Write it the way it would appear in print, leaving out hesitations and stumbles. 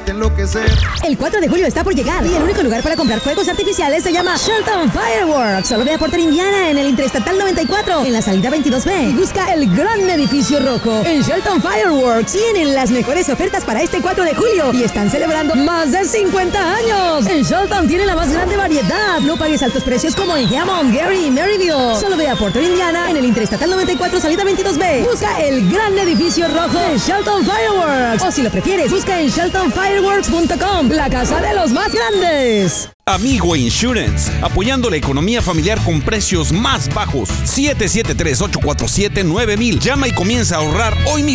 hasta enloquecer. El 4 de julio está por llegar y el único lugar para comprar fuegos artificiales se llama Shelton Fireworks. Solo ve a Porter, Indiana, en el Interestatal 94, en la salida 22B. Y busca el gran edificio rojo. En Shelton Fireworks tienen las mejores ofertas para este 4 de julio y están celebrando más de 50 años. En Shelton tiene la más grande variedad. No pagues altos precios como en Hammond, Gary y Maryville. Solo ve a Porter, Indiana, en el Interestatal 94, salida 22B. Busca el gran edificio rojo de Shelton Fireworks. O si lo prefieres, busca en sheltonfireworks.com, la casa de los más grandes. Amigo Insurance, apoyando la economía familiar con precios más bajos. 773-847-9000. Llama y comienza a ahorrar hoy mismo.